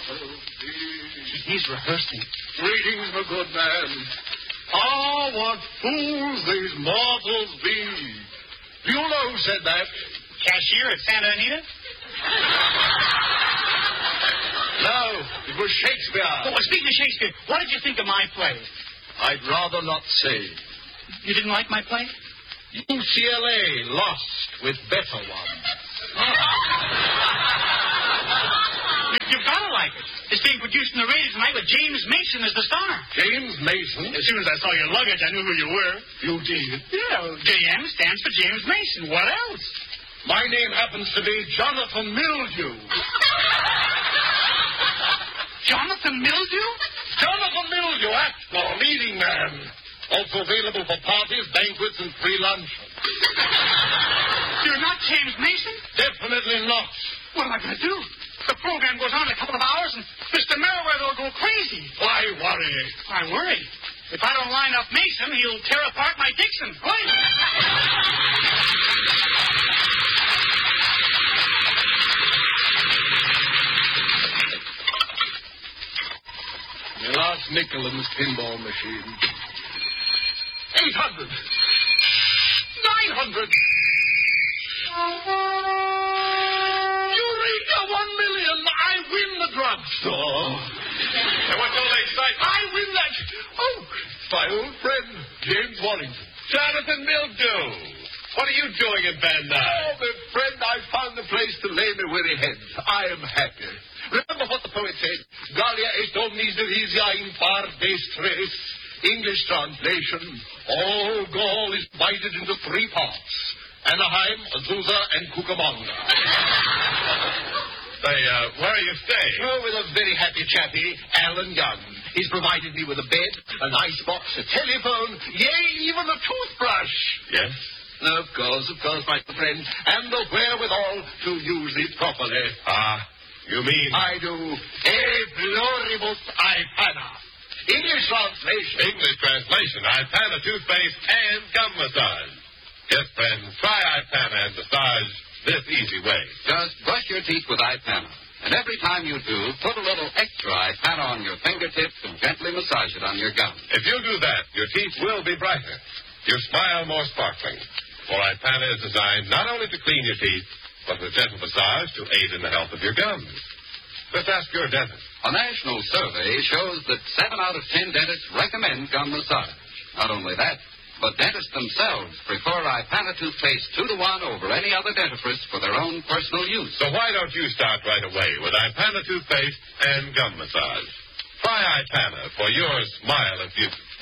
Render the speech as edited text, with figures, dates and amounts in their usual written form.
He's rehearsing. Greetings, my good man. Ah, what fools these mortals be. Do you know who said that? Cashier at Santa Anita? No, it was Shakespeare. Oh, speaking of Shakespeare, what did you think of my play? I'd rather not say. You didn't like my play? UCLA lost with better ones. You've got to like it. It's being produced in the radio tonight with James Mason as the star. James Mason? As soon as I saw your luggage, I knew who you were. You did? Yeah, JM stands for James Mason. What else? My name happens to be Jonathan Mildew. Jonathan Mildew? Jonathan Mildew, actor, leading man. Also available for parties, banquets, and free luncheon. You're not James Mason? Definitely not. What am I going to do? The program goes on in a couple of hours, and Mr. Merriweather will go crazy. Why worry? I worry. If I don't line up Mason, he'll tear apart my Dixon. Wait. The last nickel in this pinball machine. 800. 900. Eureka, 1 million. I win the drugstore. And what's all the excitement? I win that. Oh, my old friend, James Wallington. Jonathan Mildew. What are you doing in Van Nuys? Oh, my friend, I found a place to lay my weary head. I am happy. Remember what the poet said? Gallia est omnis divisia in partes tres. English translation. All Gaul is divided into 3 parts. Anaheim, Azusa, and Cucamonga. Say, where are you staying? Oh, with a very happy chappie, Alan Young. He's provided me with a bed, an icebox, a telephone, yea, even a toothbrush. Yes? Of course, my friend. And the wherewithal to use it properly. You mean... I do. E pluribus aepana. English translation. English translation. Ipana toothpaste and gum massage. Yes, friends, try Ipana and massage this easy way. Just brush your teeth with Ipana. And every time you do, put a little extra Ipana on your fingertips and gently massage it on your gums. If you do that, your teeth will be brighter. Your smile more sparkling. For Ipana is designed not only to clean your teeth, but with gentle massage to aid in the health of your gums. Just ask your dentist. A national survey shows that 7 out of 10 dentists recommend gum massage. Not only that, but dentists themselves prefer Ipana toothpaste 2 to 1 over any other dentifrice for their own personal use. So why don't you start right away with Ipana toothpaste and gum massage? Try Ipana for your smile of beauty.